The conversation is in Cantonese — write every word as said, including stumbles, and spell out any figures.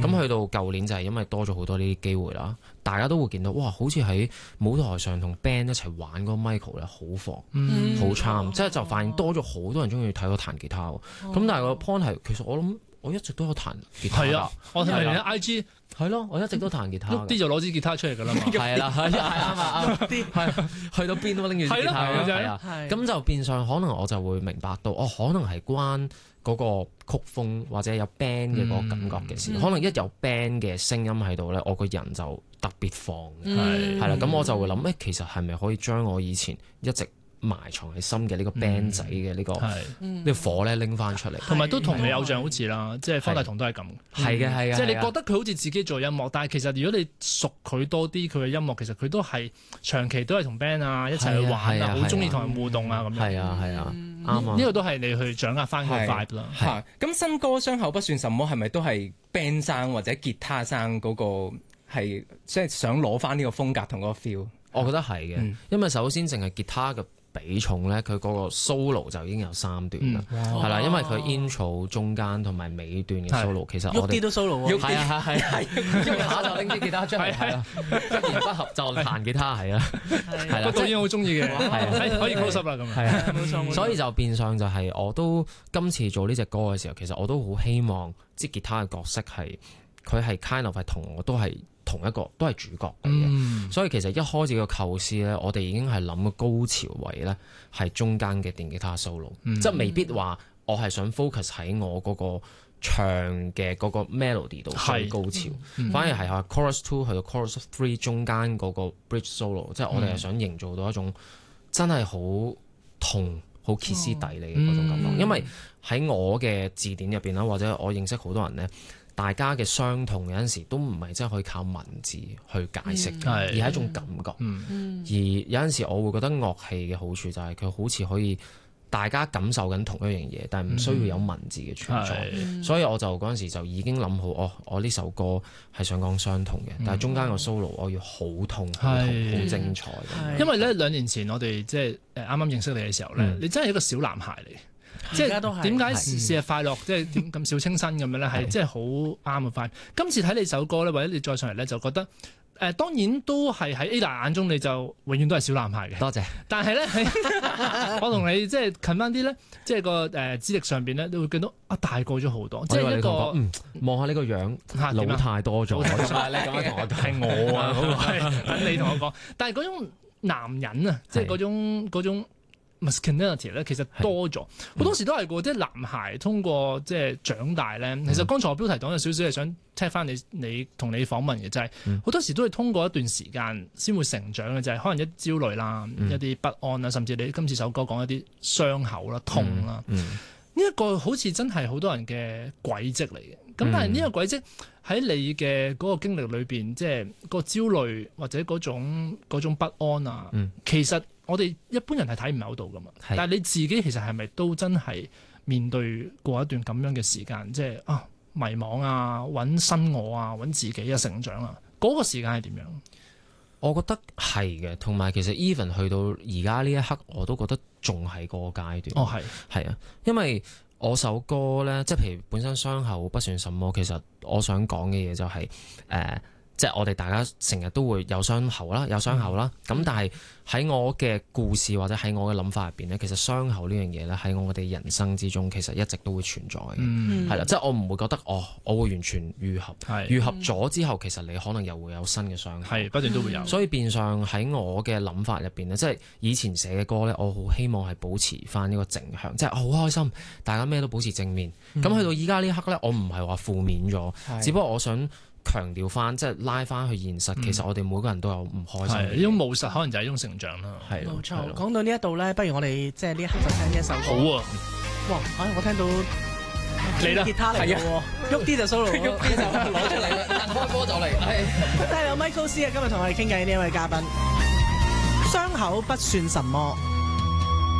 咁、嗯、去到舊年就係因為多咗好多呢啲機會啦，大家都會見到哇，好似喺舞台上同 band 一齊玩嗰個 Michael 咧，好放，好、嗯、charm，即係就發現多咗好多人中意睇我彈吉他喎。咁、哦、但係個 point 係其實我諗我一直都有彈吉他。係啊，我睇你 I G 係咯，我一直都彈吉他。喐啲就攞支吉他出嚟㗎啦嘛。係啦，係啱啊啱啲，係去到邊都拎住支吉他嘅。係啊，咁就變相可能我就會明白到，哦，可能係關嗰個曲風或者有 band 嘅嗰個感覺嘅事。嗯、可能一有 band 嘅聲音喺度咧，我個人就特別放。係係啦，咁我就會諗，誒，其實係咪可以將我以前一直埋藏喺心嘅呢個 band 仔嘅呢個呢個火咧拎翻出嚟，同埋都同你偶像好似啦，即係方大同都係咁。係嘅係嘅，即係你覺得佢好似自己做音樂，但係其實如果你熟佢多啲，佢嘅音樂其實佢都係長期都係同 band 啊一齊去玩啊，好中意同人互動啊咁樣。係啊係啊，啱啊！呢個都係你去掌握翻個 vibe 啦。 係咁新歌傷口不算什麼，係咪都係 band 生或者吉他生嗰個係即係想攞翻呢個風格同嗰個 feel？ 我覺得係嘅，嗯、因為首先淨係吉他嘅比重咧，佢嗰個 solo 就已經有三段啦，係啦、嗯，因為佢 intro 中間同埋尾段嘅 solo， 其實我哋喐啲都 solo 喎， 係啊係係，喐下就拎支吉他出嚟，係啊，一言不合就彈吉他，係啊，係啦， 導演好中意嘅，係可以 close up 啦咁，係啊，冇錯， 所以就變相就係我都今次做呢隻歌嘅時候，其實我都好希望支吉他嘅角色係佢係 kind of 係同我都係。同一個都係主角嚟嘅，嗯、所以其實一開始個構思咧，我哋已經係諗個高潮位咧，係中間嘅電吉他 solo，、嗯、即係未必話我係想 focus 喺我嗰個唱嘅嗰個 melody 度最高潮，嗯、反而係話 chorus two 去到 chorus three 中間嗰個 bridge solo，、嗯、即係我哋係想營造到一種真係好痛、好歇斯底里嘅嗰種感覺，嗯、因為喺我嘅字典入邊啦，或者我認識好多人咧。大家嘅傷痛有陣時都唔係真係可以靠文字去解釋，嗯、而係一種感覺。嗯、而有陣時我會覺得樂器嘅好處就係佢好似可以大家感受緊同一樣嘢，但係唔需要有文字嘅存在。嗯、所以我就嗰陣時就已經諗好，哦，我呢首歌係想講傷痛嘅，嗯、但係中間個 solo 我要好痛、好痛、好是精彩。 因為咧兩年前我哋即係誒啱啱認識你嘅時候咧，嗯、你真係一個小男孩嚟。即係點解事日快樂，即係點咁小清新咁樣咧？係即係好啱嘅 vibe。今次睇你首歌咧，或者你再上嚟咧，就覺得誒、呃，當然都係喺 Ada 眼中，你就永遠都係小男孩嘅。 多謝。但係咧， 我同你即係近翻啲咧，即係個誒資歷上邊咧，你會見到啊大個咗好多。即係一個望下呢個樣老太多咗。 你咁樣同我係我啊，嗰個係等你同我講。但係嗰種男人啊，即係嗰種嗰種。masculinity 咧其實多咗，好、嗯、多時都係個即係男孩通過即係長大咧。嗯、其實剛才我標題講有少少係想聽翻你你同你訪問嘅，就係、是、好、嗯、多時都係通過一段時間先會成長嘅，就係、是、可能一焦慮啦、嗯、一啲不安啦，甚至你今次首歌講一啲傷口啦、痛啦，呢一、嗯嗯、個好似真係好多人嘅軌跡嚟嘅。咁、嗯、但係呢個軌跡喺你嘅嗰個經歷裏邊，即係個焦慮或者嗰種嗰種不安啊，嗯、其實我哋一般人係睇唔到度噶嘛。是但係你自己其實係咪都真係面對過一段咁樣嘅時間，即係啊迷茫啊，揾新我啊，揾自己嘅成長啊，嗰、嗰個時間係點樣？ 我覺得係嘅，同埋其實 even 去到而家呢一刻，我都覺得仲係個階段。 哦，係係啊，因為我首歌咧，即係譬如本身傷口不算什麼，其實我想講嘅嘢就係、是、誒。呃即係我哋大家成日都會有傷口啦，有傷口啦。咁、嗯、但係喺我嘅故事或者喺我嘅諗法入邊咧，其實傷口呢樣嘢咧喺我哋人生之中，其實一直都會存在嘅。係啦、嗯，即係我唔會覺得哦，我會完全愈合。係愈合咗之後，其實你可能又會有新嘅傷口。係不斷都會有。所以變相喺我嘅諗法入邊咧，即係以前寫嘅歌咧，我好希望係保持翻呢個正向，即係好開心，大家咩都保持正面。咁、嗯、去到依家呢一刻咧，我唔係話負面咗，是只不過我想強調翻，即係拉翻去現實，嗯、其實我哋每個人都有唔開心嘅。呢種務實可能就係一種成長啦。係冇錯。 講到呢一度咧，不如我哋即係呢一刻就聽呢一首歌。好啊！哇！唉，我聽到嚟啦，吉他嚟嘅喎，喐啲就 solo，喐啲就攞出嚟啦，開波就嚟。係。但係有 Michael C 啊，今日同我哋傾偈呢一位嘉賓，傷口不算什麼。